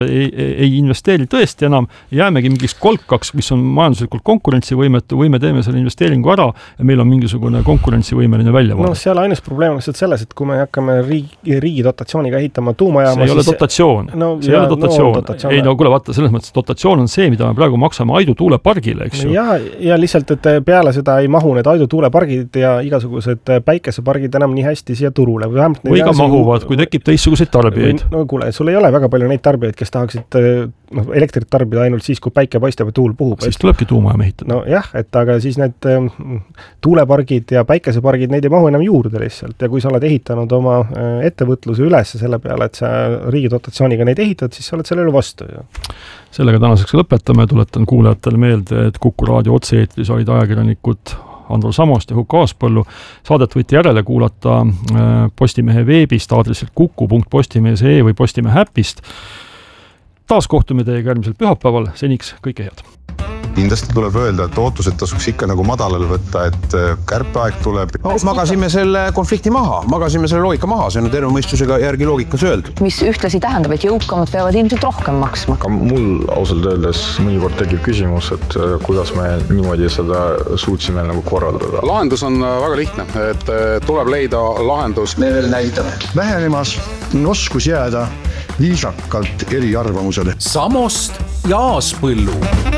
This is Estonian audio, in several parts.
ei investeeri tõesti enam, jäämegi mingiks kolkaks, mis on majanduslikult konkurentsivõimetu, või me teeme selle investeeringu ära ja meil on mingisugune konkurentsivõimeline väljavaade. No seal ainus probleem on selles, et kui me hakkame riigi dotatsiooniga ehitama tuumajaama, see ei ole dotatsioon. See ei ole dotatsioon. Ei, no kuule, vaata, selles mõttes, dotatsioon on see, mida me praegu maksame Aidu tuulepargile, eks ju. Ja lihtsalt, et peale seda ei mahu need Aidu tuulepargid ja igasugused päikesepargid enam nii hästi siia turule. Või ka mahuvad, kui tekib teistsuguseid tarbijaid. No kuule, sul ei ole väga palju neid tarbijaid, kes tahaksid elektrit tarbida ainult siis, kui päike paistab ja tuul puhub. Siis tulebki tuumajaama ehitada. No jah, et aga siis need tuulepargid ja päikesepargid, neid ei mahu enam juurde lihtsalt. Ja kui sa oled ehitanud oma ettevõtluse üles selle peale, et sa riigi dotatsiooniga neid ehitad, siis sa oled sellele vastu. Sellega tänaseks lõpetame. Tuletan kuulajatele meelde, et Kuku raadio otse-eetris olid ajakirjanikud Andro Samost ja Huko Aaspõllu. Saadet võite järele kuulata Postimehe veebist aadressilt kuku.postimehe.ee või Postimehe äpist. Taas kohtume teiega järgmisel pühapäeval. Seniks kõike head. Kindlasti tuleb öelda, et ootused tasuks ikka nagu madalal võtta, et kärpeaeg tuleb. No, magasime selle konflikti maha, magasime selle loogika maha, see on terve mõistusega järgi loogikas öeldud. Mis ühtlasi tähendab, et jõukamad peavad ilmselt rohkem maksma. Aga mul ausalt öeldes mõnikord tekib küsimus, et kuidas me niimoodi seda suutsime nagu korraldada. Lahendus on väga lihtne, et tuleb leida lahendus. Me veel näitame. Vähenemas on oskus jääda viisakalt eri arvamusele. Samost ja Aaspõllu.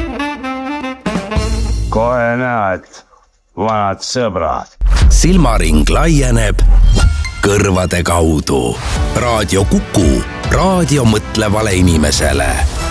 Kohe näed, vanad sõbrad. Silmaring laieneb kõrvade kaudu. Raadio Kuku, raadio mõtlevale inimesele.